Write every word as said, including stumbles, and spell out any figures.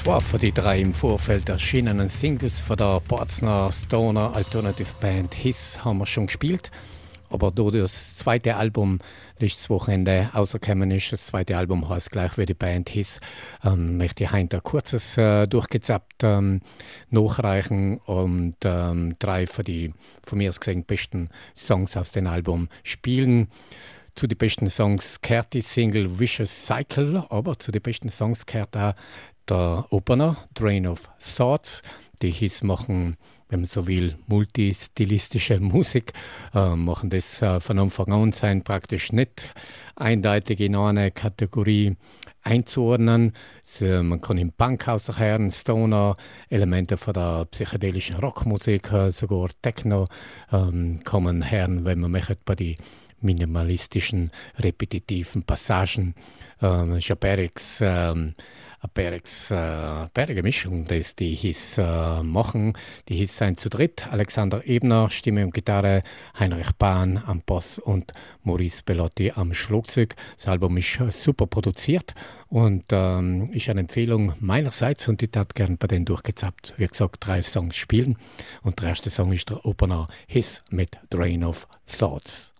Zwei von den drei im Vorfeld erschienenen Singles von der Barzner Stoner Alternative Band Hiss haben wir schon gespielt. Aber da das zweite Album letztes Wochenende rausgekommen ist, das zweite Album heißt gleich wie die Band Hiss, ähm, möchte ich heute ein kurzes äh, durchgezappt ähm, nachreichen und ähm, drei von die von mir aus gesehen besten Songs aus dem Album spielen. Zu den besten Songs gehört die Single Vicious Cycle, aber zu den besten Songs gehört auch der Opener Train of Thoughts. Die Hiss machen, wenn man so will, multistilistische Musik, äh, machen das äh, von Anfang an sein praktisch nicht eindeutig in eine Kategorie einzuordnen. So, man kann im Punk hören, Stoner, Elemente von der psychedelischen Rockmusik, äh, sogar Techno ähm, kommen hören, wenn man möchte bei die minimalistischen, repetitiven Passagen. Ähm, Japerix, ähm, Perix, äh, perige Mischung, das die Hiss äh, machen. Die Hiss sind zu dritt. Alexander Ebner, Stimme und Gitarre, Heinrich Bahn am Bass und Maurice Bellotti am Schlagzeug. Das Album ist super produziert und ähm, ist eine Empfehlung meinerseits und ich würde gerne bei denen durchgezappt. Wie gesagt, drei Songs spielen und der erste Song ist der Opener Hiss mit Drain of Thoughts.